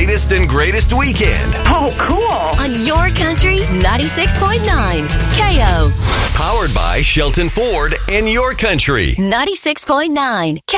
latest and greatest weekend. Oh, cool. On Your Country 96.9 KO. Powered by Shelton Ford and Your Country. 96.9